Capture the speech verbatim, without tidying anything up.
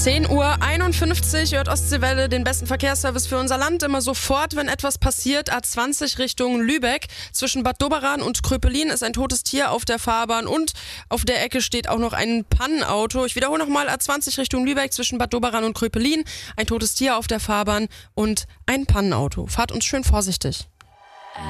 zehn Uhr einundfünfzig hört Ostseewelle den besten Verkehrsservice für unser Land. Immer sofort, wenn etwas passiert. A zwanzig Richtung Lübeck. Zwischen Bad Doberan und Kröpelin ist ein totes Tier auf der Fahrbahn und auf der Ecke steht auch noch ein Pannenauto. Ich wiederhole nochmal, A zwanzig Richtung Lübeck zwischen Bad Doberan und Kröpelin. Ein totes Tier auf der Fahrbahn und ein Pannenauto. Fahrt uns schön vorsichtig.